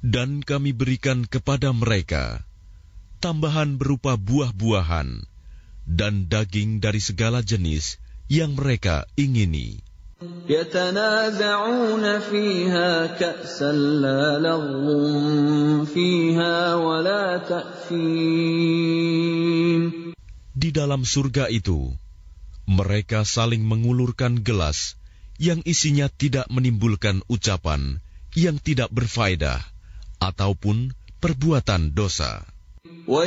Dan kami berikan kepada mereka tambahan berupa buah-buahan dan daging dari segala jenis yang mereka ingini. يتنازعون فيها كأسا لا لغو فيها ولا تأثيم. Di dalam surga itu, mereka saling mengulurkan gelas yang isinya tidak menimbulkan ucapan yang tidak berfaedah ataupun perbuatan dosa.